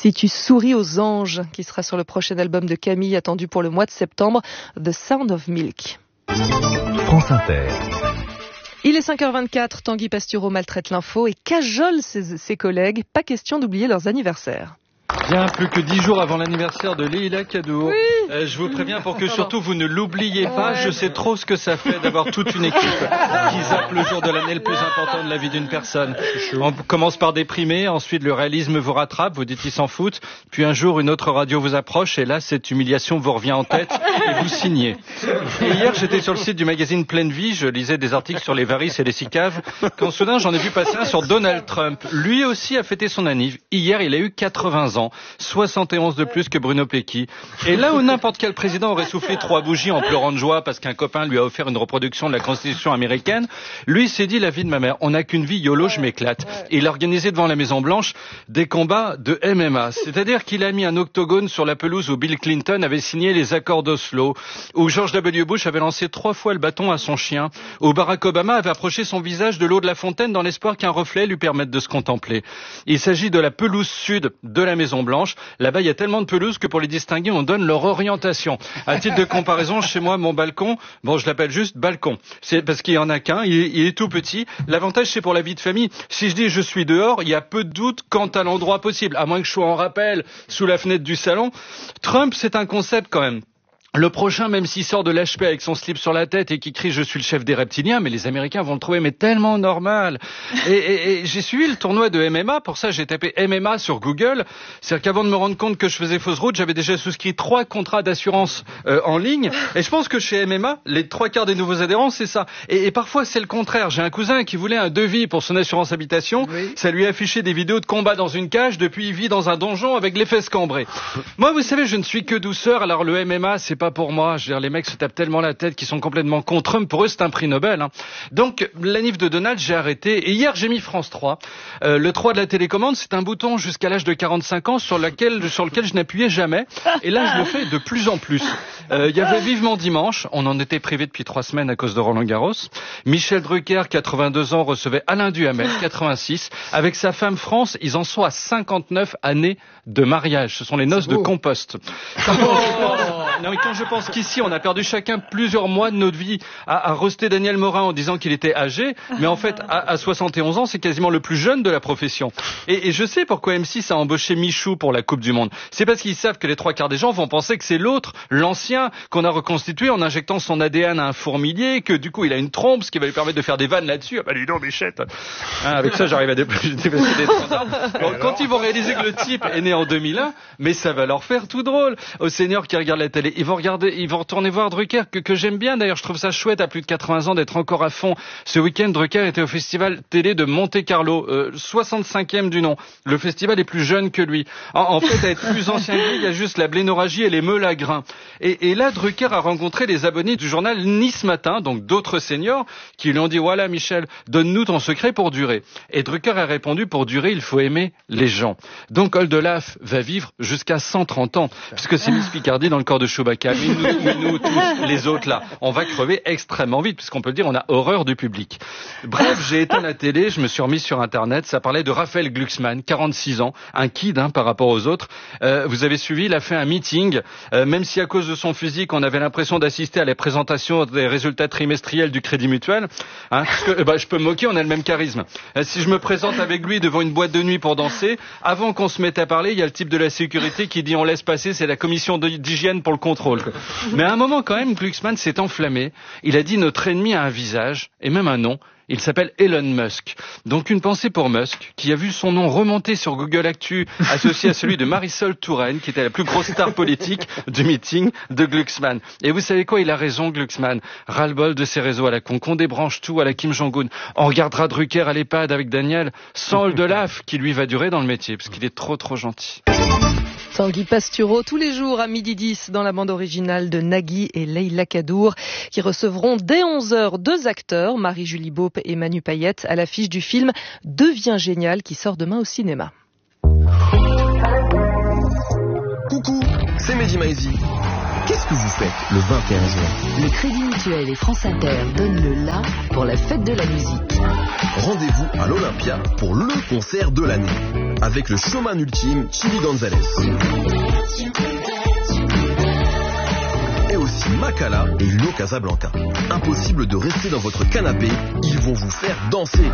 Si tu souris aux anges, qui sera sur le prochain album de Camille, attendu pour le mois de septembre, The Sound of Milk. France Inter. Il est 5h24, Tanguy Pastureau maltraite l'info et cajole ses collègues. Pas question d'oublier leurs anniversaires. Bien plus que 10 jours avant l'anniversaire de Leïla Kadour. Oui. Je vous préviens pour que surtout vous ne l'oubliez pas. Je sais trop ce que ça fait d'avoir toute une équipe qui zappe le jour de l'année le plus important de la vie d'une personne. On commence par déprimer, ensuite le réalisme vous rattrape, vous dites ils s'en foutent, puis un jour une autre radio vous approche et là cette humiliation vous revient en tête et vous signez. Et hier j'étais sur le site du magazine Pleine Vie, je lisais des articles sur les varices et les cicaves, quand soudain j'en ai vu passer un sur Donald Trump. Lui aussi a fêté son anniv. Hier il a eu 80 ans. 71 de plus que Bruno Pecky. Et là où n'importe quel président aurait soufflé 3 bougies en pleurant de joie parce qu'un copain lui a offert une reproduction de la Constitution américaine, lui s'est dit la vie de ma mère, on n'a qu'une vie, YOLO, je m'éclate. Et il a organisé devant la Maison Blanche des combats de MMA. C'est-à-dire qu'il a mis un octogone sur la pelouse où Bill Clinton avait signé les accords d'Oslo, où George W. Bush avait lancé 3 fois le bâton à son chien, où Barack Obama avait approché son visage de l'eau de la fontaine dans l'espoir qu'un reflet lui permette de se contempler. Il s'agit de la pelouse sud de la Maison Blanche. Là-bas, il y a tellement de pelouses que pour les distinguer, on donne leur orientation. À titre de comparaison, chez moi, mon balcon, bon, je l'appelle juste balcon. C'est parce qu'il y en a qu'un, il est tout petit. L'avantage, c'est pour la vie de famille. Si je dis je suis dehors, il y a peu de doute quant à l'endroit possible, à moins que je sois en rappel sous la fenêtre du salon. Trump, c'est un concept quand même. Le prochain, même s'il sort de l'HP avec son slip sur la tête et qui crie « Je suis le chef des reptiliens », mais les Américains vont le trouver mais tellement normal. Et j'ai suivi le tournoi de MMA, pour ça j'ai tapé MMA sur Google. C'est-à-dire qu'avant de me rendre compte que je faisais fausse route, j'avais déjà souscrit 3 contrats d'assurance en ligne. Et je pense que chez MMA, les 3/4 des nouveaux adhérents, c'est ça. Et parfois c'est le contraire. J'ai un cousin qui voulait un devis pour son assurance habitation. Oui. Ça lui a affiché des vidéos de combat dans une cage. Depuis, il vit dans un donjon avec les fesses cambrées. Moi, vous savez, je ne suis que douceur. Alors le MMA, c'est pas pour moi. Je veux dire, les mecs se tapent tellement la tête qu'ils sont complètement contre Trump. Pour eux, c'est un prix Nobel. Hein. Donc, l'anniv de Donald, j'ai arrêté. Et hier, j'ai mis France 3. Le 3 de la télécommande, c'est un bouton jusqu'à l'âge de 45 ans sur lequel je n'appuyais jamais. Et là, je le fais de plus en plus. Il y avait Vivement Dimanche. On en était privé depuis 3 semaines à cause de Roland Garros. Michel Drucker, 82 ans, recevait Alain Duhamel, 86. Avec sa femme France, ils en sont à 59 années de mariage. Ce sont les noces de compost. Quand je pense qu'ici, on a perdu chacun plusieurs mois de notre vie à roaster Daniel Morin en disant qu'il était âgé, mais en fait, à 71 ans, c'est quasiment le plus jeune de la profession. Et je sais pourquoi M6 a embauché Michou pour la Coupe du Monde. C'est parce qu'ils savent que les 3/4 des gens vont penser que c'est l'autre, l'ancien, qu'on a reconstitué en injectant son ADN à un fourmilier, que du coup, il a une trompe, ce qui va lui permettre de faire des vannes là-dessus. Ah bah dis donc, Bichette. Avec ça, j'arrive à dépasser des standards. Quand ils vont réaliser que le type est né en 2001, mais ça va leur faire tout drôle. Aux seniors qui regardent la télé, ils vont retourner voir Drucker, que j'aime bien d'ailleurs, je trouve ça chouette à plus de 80 ans d'être encore à fond. Ce week-end, Drucker était au festival télé de Monte-Carlo, 65e du nom. Le festival est plus jeune que lui. En fait, à être plus ancien que lui, il y a juste la blénorragie et les meules à grains. Et là, Drucker a rencontré les abonnés du journal Nice Matin, donc d'autres seniors, qui lui ont dit, voilà Michel, donne-nous ton secret pour durer. Et Drucker a répondu, pour durer, il faut aimer les gens. Donc Oldelaf va vivre jusqu'à 130 ans, puisque c'est Miss Picardie dans le corps de Chewbacca. Mais nous tous, les autres là, on va crever extrêmement vite, puisqu'on peut le dire, on a horreur du public. Bref, j'ai éteint la télé, je me suis remis sur Internet, ça parlait de Raphaël Glucksmann, 46 ans, un kid par rapport aux autres. Vous avez suivi, il a fait un meeting, même si à cause de son physique, on avait l'impression d'assister à la présentation des résultats trimestriels du Crédit Mutuel. Parce que je peux me moquer, on a le même charisme. Si je me présente avec lui devant une boîte de nuit pour danser, avant qu'on se mette à parler, il y a le type de la sécurité qui dit on laisse passer, c'est la commission d'hygiène pour le contrôle. Mais à un moment quand même, Glucksmann s'est enflammé. Il a dit notre ennemi a un visage et même un nom. Il s'appelle Elon Musk. Donc une pensée pour Musk, qui a vu son nom remonter sur Google Actu, associé à celui de Marisol Touraine, qui était la plus grosse star politique du meeting de Glucksmann. Et vous savez quoi, il a raison, Glucksmann. Ras-le-bol de ces réseaux à la con, qu'on débranche tout à la Kim Jong-un. On regardera Drucker à l'EHPAD avec Daniel, sans Oldelaf, qui lui va durer dans le métier, parce qu'il est trop gentil. Tanguy Pastureau, tous les jours à 12h10 dans la bande originale de Nagui et Leïla Kadour, qui recevront dès 11h 2 acteurs, Marie-Julie Beaupe et Manu Payette, à l'affiche du film Deviens génial, qui sort demain au cinéma. Coucou, c'est Mehdi Maizi. Qu'est-ce que vous faites le 21 juin ? Le Crédit Mutuel et France Inter donnent le la pour la fête de la musique. Rendez-vous à l'Olympia pour le concert de l'année. avec le showman ultime, Chili Gonzalez. Et aussi Makala et Lo Casablanca. Impossible de rester dans votre canapé, ils vont vous faire danser.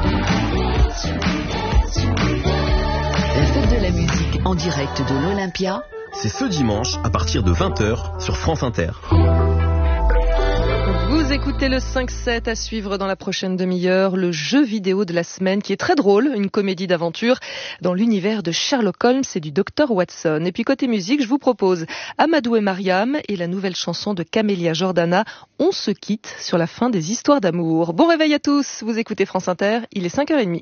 La fête de la musique en direct de l'Olympia. C'est ce dimanche à partir de 20h sur France Inter. Vous écoutez le 5-7 à suivre dans la prochaine demi-heure, le jeu vidéo de la semaine qui est très drôle, une comédie d'aventure dans l'univers de Sherlock Holmes et du Dr Watson. Et puis côté musique, je vous propose Amadou et Mariam et la nouvelle chanson de Camélia Jordana, On se quitte, sur la fin des histoires d'amour. Bon réveil à tous, vous écoutez France Inter, il est 5h30.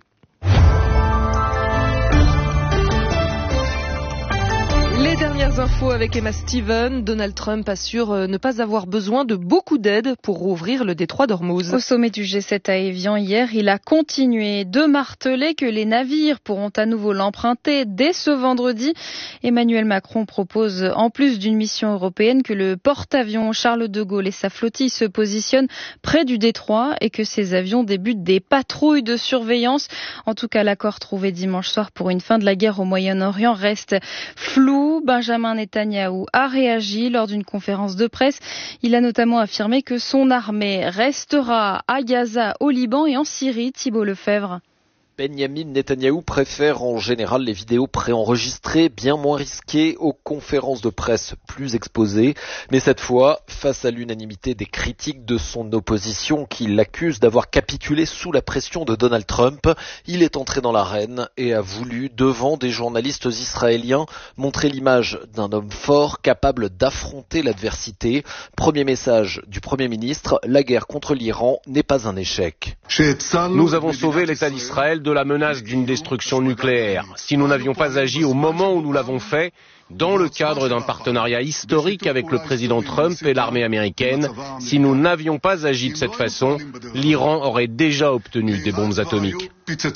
Les dernières infos avec Emma Steven. Donald Trump assure ne pas avoir besoin de beaucoup d'aide pour rouvrir le détroit d'Ormuz. Au sommet du G7 à Évian hier, il a continué de marteler que les navires pourront à nouveau l'emprunter dès ce vendredi. Emmanuel Macron propose, en plus d'une mission européenne, que le porte-avions Charles de Gaulle et sa flottille se positionnent près du détroit et que ces avions débutent des patrouilles de surveillance. En tout cas, l'accord trouvé dimanche soir pour une fin de la guerre au Moyen-Orient reste flou. Benjamin Netanyahou a réagi lors d'une conférence de presse. Il a notamment affirmé que son armée restera à Gaza, au Liban et en Syrie. Thibault Lefebvre. Benjamin Netanyahou préfère en général les vidéos préenregistrées, bien moins risquées, aux conférences de presse plus exposées. Mais cette fois, face à l'unanimité des critiques de son opposition qui l'accuse d'avoir capitulé sous la pression de Donald Trump, il est entré dans l'arène et a voulu, devant des journalistes israéliens, montrer l'image d'un homme fort capable d'affronter l'adversité. Premier message du Premier ministre, la guerre contre l'Iran n'est pas un échec. Nous avons sauvé l'État d'Israël de la menace d'une destruction nucléaire. Si nous n'avions pas agi au moment où nous l'avons fait, dans le cadre d'un partenariat historique avec le président Trump et l'armée américaine, si nous n'avions pas agi de cette façon, l'Iran aurait déjà obtenu des bombes atomiques.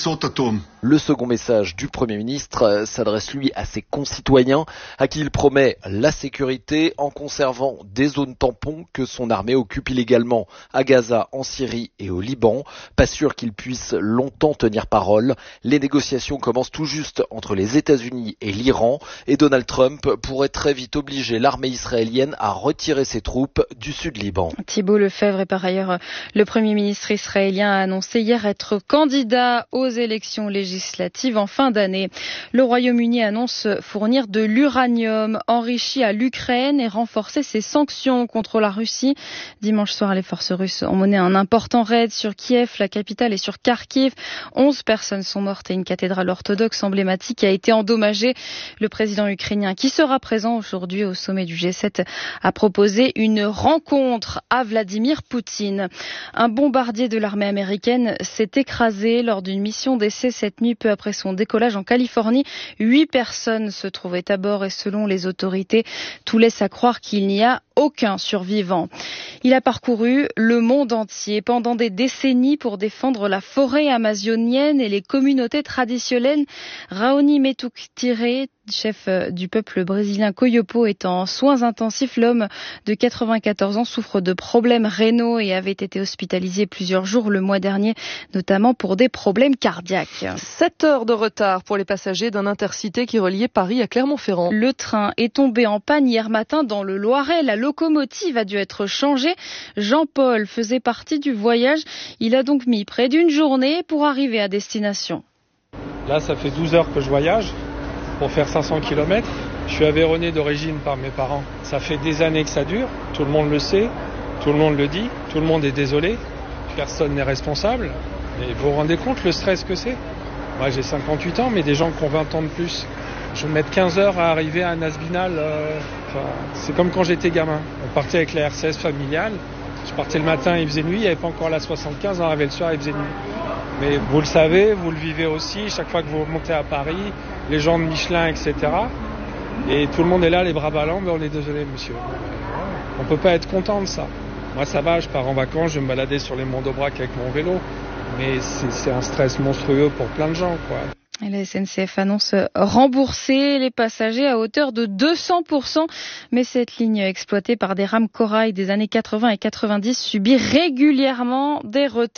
Le second message du Premier ministre s'adresse lui à ses concitoyens, à qui il promet la sécurité en conservant des zones tampons que son armée occupe illégalement à Gaza, en Syrie et au Liban. Pas sûr qu'il puisse longtemps tenir parole. Les négociations commencent tout juste entre les États-Unis et l'Iran et Donald Trump pourrait très vite obliger l'armée israélienne à retirer ses troupes du sud Liban. Thibault Lefebvre est par ailleurs le Premier ministre israélien a annoncé hier être candidat aux élections législatives en fin d'année. Le Royaume-Uni annonce fournir de l'uranium enrichi à l'Ukraine et renforcer ses sanctions contre la Russie. Dimanche soir, les forces russes ont mené un important raid sur Kiev, la capitale, et sur Kharkiv. 11 personnes sont mortes et une cathédrale orthodoxe emblématique a été endommagée. Le président ukrainien, qui sera présent aujourd'hui au sommet du G7, a proposé une rencontre à Vladimir Poutine. Un bombardier de l'armée américaine s'est écrasé lors d'une mission d'essai cette nuit peu après son décollage en Californie. 8 personnes se trouvaient à bord et selon les autorités, tout laisse à croire qu'il n'y a aucun survivant. Il a parcouru le monde entier pendant des décennies pour défendre la forêt amazonienne et les communautés traditionnelles. Raoni Metuktire, chef du peuple brésilien Coyopo, est en soins intensifs. L'homme de 94 ans souffre de problèmes rénaux et avait été hospitalisé plusieurs jours le mois dernier, notamment pour des problèmes cardiaques. 7 heures de retard pour les passagers d'un intercité qui reliait Paris à Clermont-Ferrand. Le train est tombé en panne hier matin dans le Loiret. La locomotive a dû être changée. Jean-Paul faisait partie du voyage. Il a donc mis près d'une journée pour arriver à destination. Là, ça fait 12 heures que je voyage pour faire 500 km. Je suis aveyronné d'origine par mes parents. Ça fait des années que ça dure. Tout le monde le sait. Tout le monde le dit. Tout le monde est désolé. Personne n'est responsable. Et vous vous rendez compte le stress que c'est ? Moi, j'ai 58 ans, mais des gens qui ont 20 ans de plus. Je vais mettre 15 heures à arriver à Nasbinal. C'est comme quand j'étais gamin. On partait avec la RCS familiale. Je partais le matin, il faisait nuit. Il n'y avait pas encore la 75. On arrivait le soir, il faisait nuit. Mais vous le savez, vous le vivez aussi. Chaque fois que vous montez à Paris, les gens de Michelin, etc. Et tout le monde est là, les bras ballants. Mais on est désolé, monsieur. On ne peut pas être content de ça. Moi, ça va. Je pars en vacances. Je vais me balader sur les monts d'Aubrac avec mon vélo. Mais c'est un stress monstrueux pour plein de gens, quoi. Et la SNCF annonce rembourser les passagers à hauteur de 200%. Mais cette ligne exploitée par des rames Corail des années 80 et 90 subit régulièrement des retards.